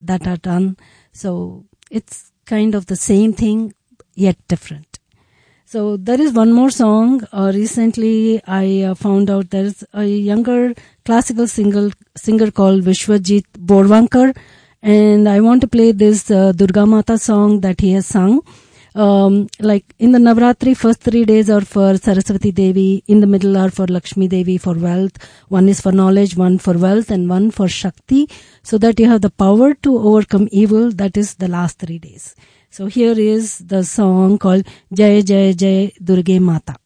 that are done. So it's kind of the same thing, yet different. So there is one more song. Recently, I found out there's a younger classical singer called Vishwajit Borwankar, and I want to play this Durga Mata song that he has sung. Like in the Navratri, first 3 days are for Saraswati Devi, in the middle are for Lakshmi Devi for wealth, one is for knowledge, one for wealth, and one for Shakti, so that you have the power to overcome evil. That is the last 3 days. So here is the song called Jai Jai Jai Durga Mata.